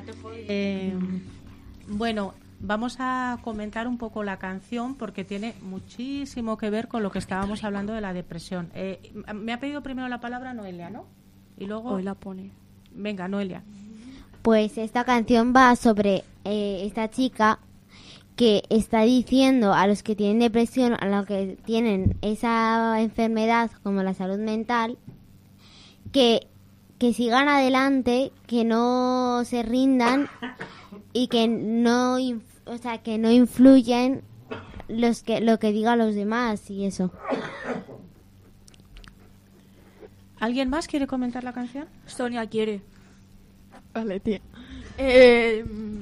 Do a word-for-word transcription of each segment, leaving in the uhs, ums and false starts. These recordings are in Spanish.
Eh, bueno, vamos a comentar un poco la canción porque tiene muchísimo que ver con lo que estábamos hablando de la depresión. Eh, me ha pedido primero la palabra Noelia, ¿no? Y luego... Hoy la pone. Venga, Noelia. Pues esta canción va sobre eh, esta chica que está diciendo a los que tienen depresión, a los que tienen esa enfermedad como la salud mental, que, que sigan adelante, que no se rindan y que no, o sea, que no influyen los que, lo que digan los demás y eso. ¿Alguien más quiere comentar la canción? Sonia quiere. Vale, tía. Eh,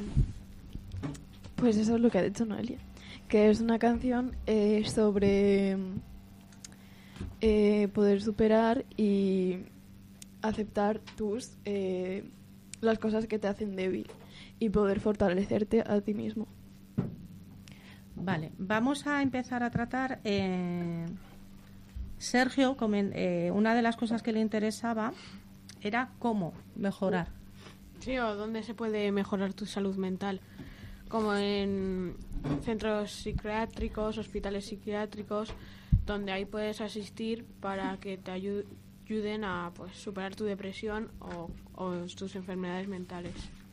pues eso es lo que ha dicho Noelia. Que es una canción eh, sobre eh, poder superar y aceptar tus eh, las cosas que te hacen débil y poder fortalecerte a ti mismo. Vale, vamos a empezar a tratar... Eh... Sergio, comen, eh, una de las cosas que le interesaba era cómo mejorar. Sí, o dónde se puede mejorar tu salud mental. Como en centros psiquiátricos, hospitales psiquiátricos, donde ahí puedes asistir para que te ayu- ayuden a pues, superar tu depresión o, o tus enfermedades mentales.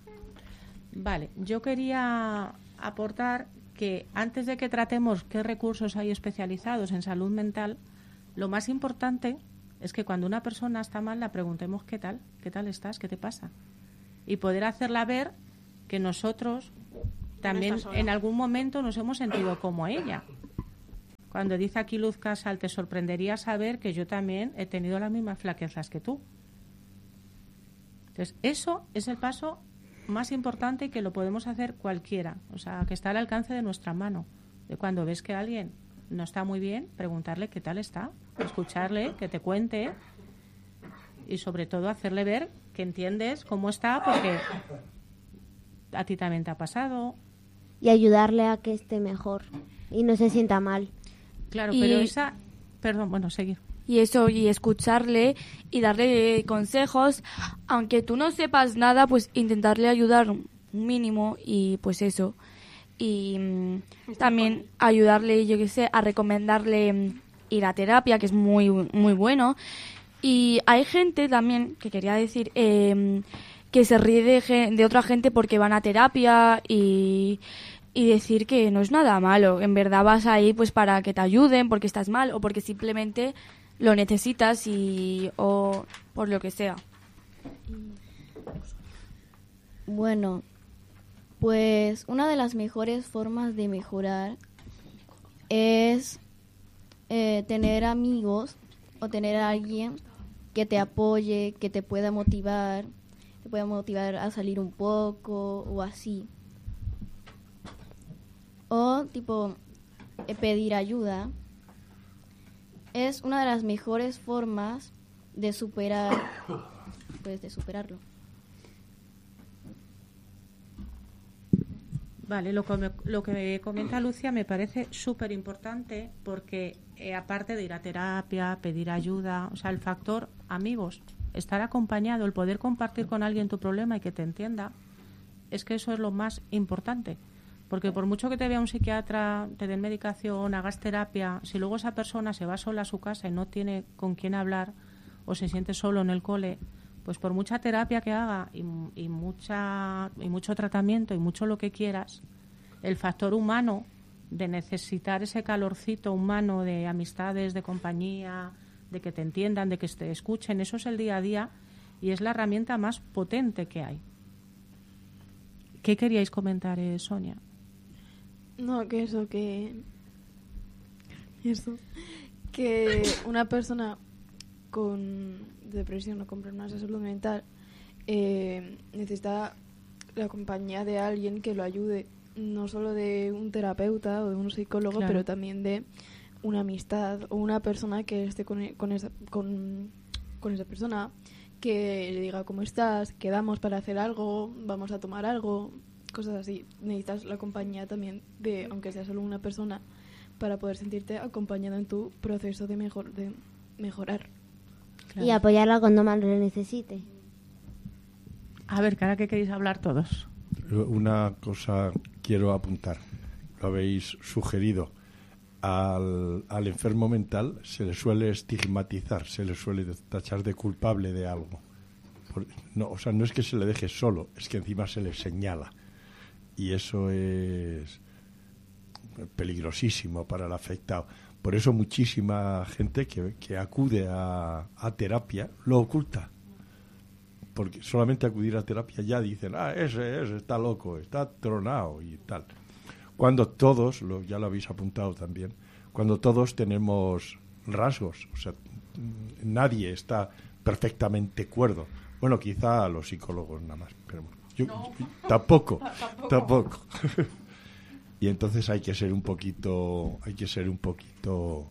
Vale, yo quería aportar que antes de que tratemos qué recursos hay especializados en salud mental, lo más importante es que cuando una persona está mal la preguntemos qué tal, qué tal estás, qué te pasa. Y poder hacerla ver que nosotros también en algún momento nos hemos sentido como ella. Cuando dice aquí Luz Casal, te sorprendería saber que yo también he tenido las mismas flaquezas que tú. Entonces, eso es el paso más importante y que lo podemos hacer cualquiera. O sea, que está al alcance de nuestra mano. De cuando ves que alguien no está muy bien, preguntarle qué tal está, escucharle, que te cuente y sobre todo hacerle ver que entiendes cómo está porque a ti también te ha pasado. Y ayudarle a que esté mejor y no se sienta mal. Claro, y, pero esa... Perdón, bueno, seguir. Y eso, y escucharle y darle consejos, aunque tú no sepas nada, pues intentarle ayudar un mínimo y pues eso. Y mmm, también ayudarle, yo qué sé, a recomendarle mmm, ir a terapia, que es muy muy bueno. Y hay gente también, que quería decir, eh, que se ríe de, de otra gente porque van a terapia y, y decir que no es nada malo. En verdad vas ahí pues para que te ayuden porque estás mal o porque simplemente lo necesitas y o por lo que sea. Bueno, pues una de las mejores formas de mejorar es eh, tener amigos o tener a alguien que te apoye, que te pueda motivar, te pueda motivar a salir un poco o así. O tipo eh, pedir ayuda. Es una de las mejores formas de superar, pues de superarlo. Vale, lo que, me, lo que comenta Lucia me parece súper importante porque eh, aparte de ir a terapia, pedir ayuda, o sea, el factor amigos, estar acompañado, el poder compartir con alguien tu problema y que te entienda, es que eso es lo más importante. Porque por mucho que te vea un psiquiatra, te den medicación, hagas terapia, si luego esa persona se va sola a su casa y no tiene con quién hablar o se siente solo en el cole, pues por mucha terapia que haga y, y, mucha, y mucho tratamiento y mucho lo que quieras, el factor humano de necesitar ese calorcito humano de amistades, de compañía, de que te entiendan, de que te escuchen, eso es el día a día y es la herramienta más potente que hay. ¿Qué queríais comentar, eh, Sonia? No, que eso, que... Eso. Que una persona con depresión o con problemas de salud mental eh, necesita la compañía de alguien que lo ayude, no solo de un terapeuta o de un psicólogo, claro, pero también de una amistad o una persona que esté con, con, esa, con, con esa persona, que le diga cómo estás, quedamos para hacer algo, vamos a tomar algo, cosas así. Necesitas la compañía también de, aunque sea solo una persona, para poder sentirte acompañado en tu proceso de, mejor, de mejorar. Claro. Y apoyarla cuando más lo necesite. A ver, ¿cara que queréis hablar todos? Una cosa quiero apuntar. Lo habéis sugerido. Al, al enfermo mental se le suele estigmatizar, se le suele tachar de culpable de algo. Por, no, o sea, no es que se le deje solo, es que encima se le señala. Y eso es peligrosísimo para el afectado. Por eso muchísima gente que, que acude a, a terapia lo oculta. Porque solamente acudir a terapia ya dicen, ah, ese, ese está loco, está tronado y tal. Cuando todos, lo, ya lo habéis apuntado también, cuando todos tenemos rasgos, o sea, nadie está perfectamente cuerdo. Bueno, quizá los psicólogos nada más, pero yo, no. yo, tampoco, tampoco. tampoco. Y entonces hay que ser un poquito, hay que ser un poquito,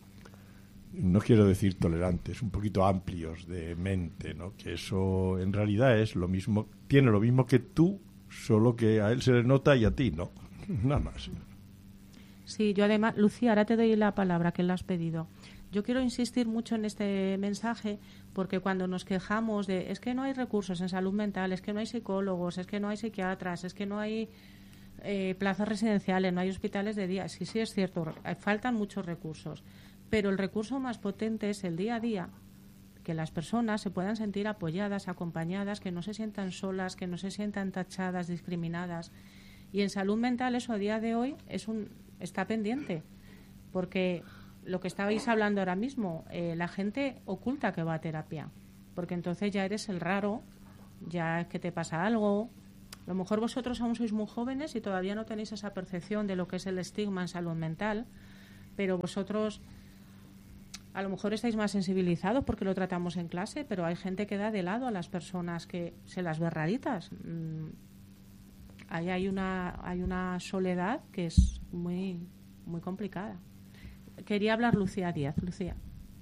no quiero decir tolerantes, un poquito amplios de mente, ¿no? Que eso en realidad es lo mismo, tiene lo mismo que tú, solo que a él se le nota y a ti no. Nada más. Sí, yo además, Lucía, ahora te doy la palabra que le has pedido. Yo quiero insistir mucho en este mensaje porque cuando nos quejamos de es que no hay recursos en salud mental, es que no hay psicólogos, es que no hay psiquiatras, es que no hay eh, plazas residenciales, no hay hospitales de día. Sí, sí es cierto, faltan muchos recursos, pero el recurso más potente es el día a día, que las personas se puedan sentir apoyadas, acompañadas, que no se sientan solas, que no se sientan tachadas, discriminadas. Y en salud mental eso a día de hoy es un está pendiente, porque lo que estabais hablando ahora mismo, eh, la gente oculta que va a terapia, porque entonces ya eres el raro, ya es que te pasa algo. A lo mejor vosotros aún sois muy jóvenes y todavía no tenéis esa percepción de lo que es el estigma en salud mental, pero vosotros a lo mejor estáis más sensibilizados porque lo tratamos en clase, pero hay gente que da de lado a las personas que se las ve raritas. Mm, Ahí hay una hay una soledad que es muy muy complicada. Quería hablar Lucía Díaz. Lucía.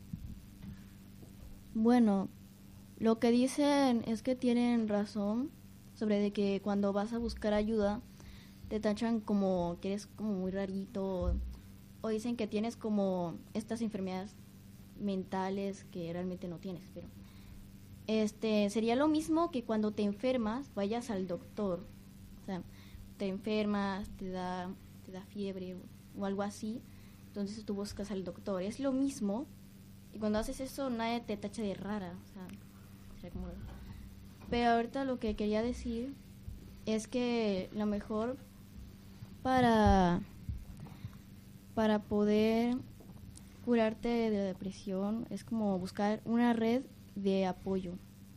Bueno, lo que dicen es que tienen razón sobre de que cuando vas a buscar ayuda te tachan como que eres como muy rarito o dicen que tienes como estas enfermedades mentales que realmente no tienes, pero este sería lo mismo que cuando te enfermas vayas al doctor. O sea, te enfermas, te da, te da fiebre o, o algo así, entonces tú buscas al doctor. Es lo mismo, y cuando haces eso nadie te tacha de rara. O sea, sería como... Pero ahorita lo que quería decir es que lo mejor para, para poder curarte de la depresión es como buscar una red de apoyo.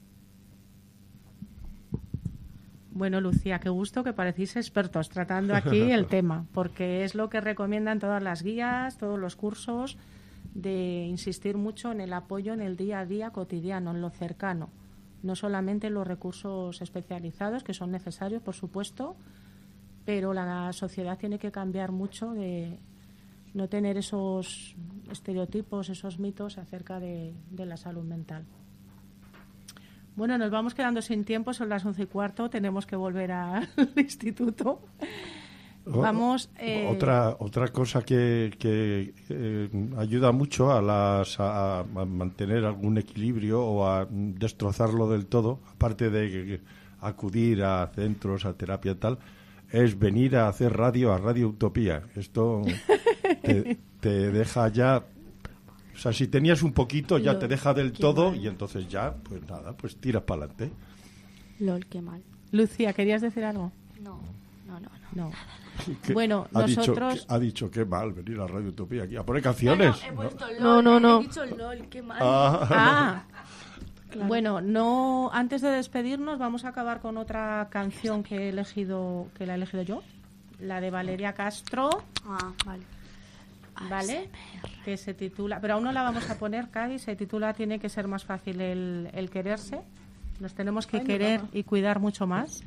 Bueno, Lucía, qué gusto que parecéis expertos tratando aquí el tema, porque es lo que recomiendan todas las guías, todos los cursos, de insistir mucho en el apoyo en el día a día cotidiano, en lo cercano, no solamente en los recursos especializados, que son necesarios, por supuesto, pero la sociedad tiene que cambiar mucho de no tener esos estereotipos, esos mitos acerca de, de la salud mental. Bueno, nos vamos quedando sin tiempo, son las once y cuarto, tenemos que volver al instituto. Vamos. Eh... Otra otra cosa que, que eh, ayuda mucho a, las, a, a mantener algún equilibrio o a destrozarlo del todo, aparte de acudir a centros, a terapia y tal, es venir a hacer radio a Radio Utopía. Esto te, te deja ya... O sea, si tenías un poquito, ya Lol, te deja del todo mal. Y entonces ya, pues nada, pues tiras para adelante. Lol, qué mal. Lucía, ¿querías decir algo? No, no, no. no. no. Bueno, ha nosotros... Dicho, ha dicho qué mal venir a Radio Utopía aquí a poner canciones. No, no, he puesto no, LOL, no, no. He dicho LOL, qué mal. Ah, ah. Claro. Bueno, no, antes de despedirnos vamos a acabar con otra canción que he elegido, que la he elegido yo, la de Valeria Castro. Ah, vale. ¿Vale? Que se titula, pero aún no la vamos a poner, Cari, se titula Tiene que ser más fácil el, el quererse. Nos tenemos que Ay, querer y cuidar mucho más.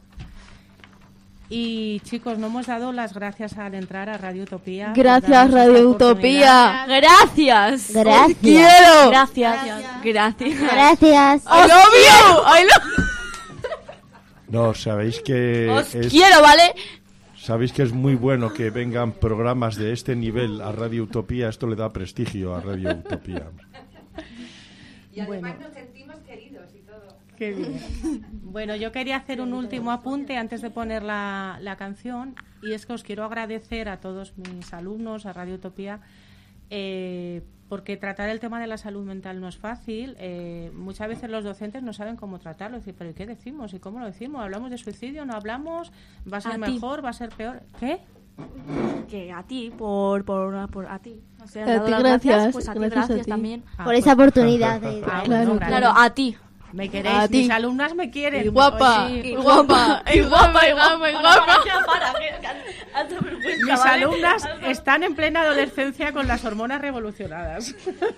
Y chicos, no hemos dado las gracias al entrar a Radio Utopía. Gracias, Radio Utopía. Gracias. Gracias. Os quiero. Gracias. Gracias. Gracias. I love you. I love... No, sabéis que Os es... quiero, ¿vale? Sabéis que es muy bueno que vengan programas de este nivel a Radio Utopía. Esto le da prestigio a Radio Utopía. Y además bueno. Nos sentimos queridos y todo. Qué bien. Bueno, yo quería hacer un último apunte antes de poner la, la canción, y es que os quiero agradecer a todos mis alumnos, a Radio Utopía, eh, porque tratar el tema de la salud mental no es fácil. Eh, muchas veces los docentes no saben cómo tratarlo. Es decir, ¿pero qué decimos? ¿Y cómo lo decimos? ¿Hablamos de suicidio? ¿No hablamos? ¿Va a ser A ti. mejor? ¿Va a ser peor? ¿Qué? Que a ti, por, por, por a ti. O sea, A dado ti, las gracias, pues a ti gracias a gracias ti. también. Ah, Por pues- esa oportunidad de... Ah, Claro, bueno, gracias. Claro, a ti. Me queréis, A ti. mis alumnas me quieren. Y guapa, Oye, y guapa, y guapa, y guapa, y guapa. mis alumnas están en plena adolescencia con las hormonas revolucionadas.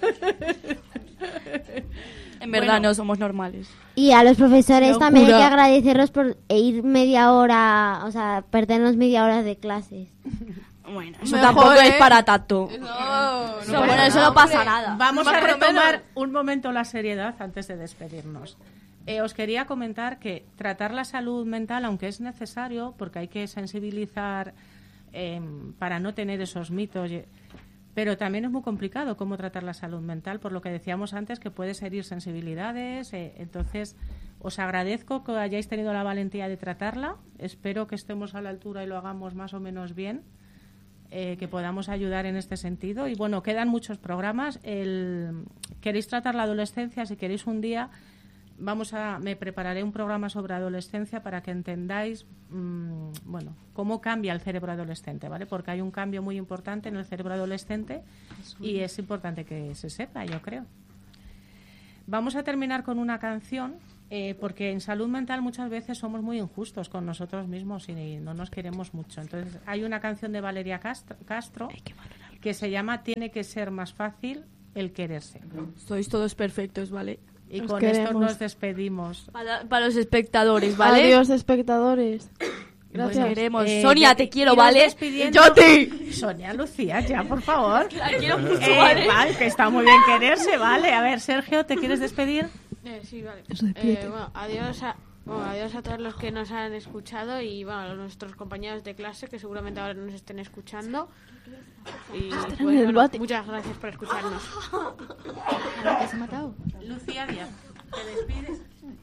En verdad Bueno. no somos normales. Y a los profesores Locura. también hay que agradecerlos por ir media hora, o sea, perdernos media hora de clases. Bueno, eso Mejor, tampoco ¿eh? es para tanto. No, Eso, bueno, eso no pasa nada. Vamos Más a por lo retomar menos. un momento la seriedad antes de despedirnos. Eh, os quería comentar que tratar la salud mental, aunque es necesario, porque hay que sensibilizar eh, para no tener esos mitos, y- pero también es muy complicado cómo tratar la salud mental, por lo que decíamos antes, que puedes herir sensibilidades. Eh, entonces, os agradezco que hayáis tenido la valentía de tratarla. Espero que estemos a la altura y lo hagamos más o menos bien. Eh, que podamos ayudar en este sentido. Y bueno, quedan muchos programas. El, queréis tratar la adolescencia, si queréis un día, vamos a, me prepararé un programa sobre adolescencia para que entendáis, mmm, bueno, cómo cambia el cerebro adolescente, ¿vale? Porque hay un cambio muy importante en el cerebro adolescente y es importante que se sepa, yo creo. Vamos a terminar con una canción. Eh, porque en salud mental muchas veces somos muy injustos con nosotros mismos y no nos queremos mucho. Entonces hay una canción de Valeria Castro, Castro que se llama Tiene que ser más fácil el quererse. Sois todos perfectos, ¿vale? Y Os con esto queremos. nos despedimos. Para, para los espectadores, ¿vale? Adiós, espectadores. Nos Gracias. queremos. Eh, Sonia, de- te quiero, iros ¿vale? despidiendo. Yo te. Sonia, Lucía, ya, por favor. La quiero mucho, Eh, ¿vale? vale, que está muy bien quererse, ¿vale? A ver, Sergio, ¿te quieres despedir? Eh, sí, vale. Repite. Eh, bueno, adiós a, bueno, adiós a todos los que nos han escuchado y bueno, a nuestros compañeros de clase que seguramente ahora nos estén escuchando. Y en pues, el bueno, bate. muchas gracias por escucharnos. ¿Que se ha matado? Lucía Díaz, ¿te despides?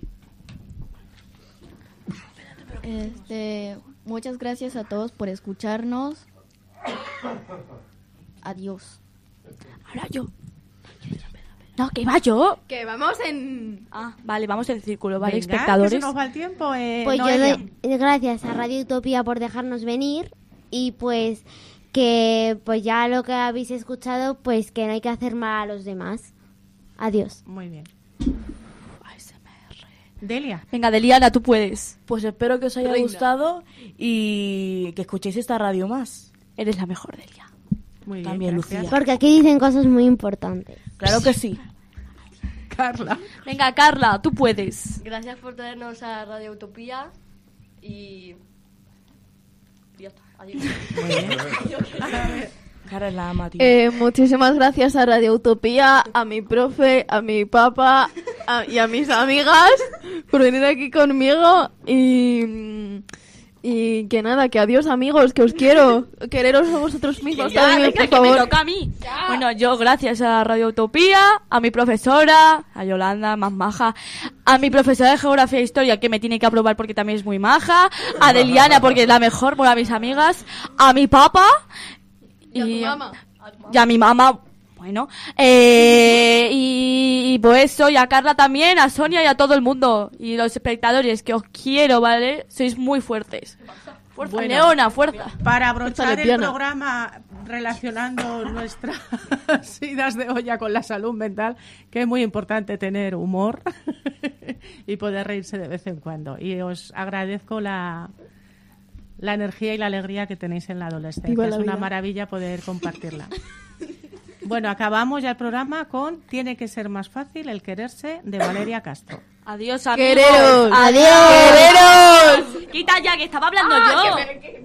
Este, muchas gracias a todos por escucharnos. Adiós. Ahora yo. No, que va yo. Que vamos en. Ah, vale, vamos en círculo, ¿vale? Venga, que Espectadores. se nos va el tiempo. Eh, Pues yo Noelia. doy gracias a Radio Utopía por dejarnos venir y pues que pues ya lo que habéis escuchado, pues que no hay que hacer mal a los demás. Adiós. Muy bien. A S M R. Delia. Venga, Deliana, tú puedes. Pues espero que os haya Reina. gustado y que escuchéis esta radio más. Eres la mejor, Delia. Muy bien, También, gracias. Lucía. Porque aquí dicen cosas muy importantes. Claro que sí. Carla. Venga, Carla, tú puedes. Gracias por traernos a Radio Utopía y... Ya está, adiós. Muy bien. Cara es la ama, tío. Eh, muchísimas gracias a Radio Utopía, a mi profe, a mi papá a- y a mis amigas por venir aquí conmigo y, y que nada, que adiós amigos, que os quiero, quereros a vosotros mismos Ya, también, venga, por que me favor. toca a mí. Bueno, yo gracias a Radio Utopía, a mi profesora, a Yolanda, más maja, a mi profesora de Geografía e Historia, que me tiene que aprobar porque también es muy maja, a Deliana, porque es la mejor, por a mis amigas, a mi papá y, Y a tu mamá. y a mi mamá. Bueno, eh, y, y pues eso, y a Carla también, a Sonia y a todo el mundo. Y los espectadores, que os quiero, ¿vale? Sois muy fuertes. Fuerza, Bueno. Leona, fuerza. Para abrochar el lesbiana. programa relacionando nuestras idas de olla con la salud mental, que es muy importante tener humor y poder reírse de vez en cuando. Y os agradezco la, la energía y la alegría que tenéis en la adolescencia. Viva la es una vida. maravilla poder compartirla. Bueno, acabamos ya el programa con Tiene que ser más fácil el quererse, de Valeria Castro. Adiós, amigos. Quereros. Adiós. Quereros. Quita ya, que estaba hablando yo.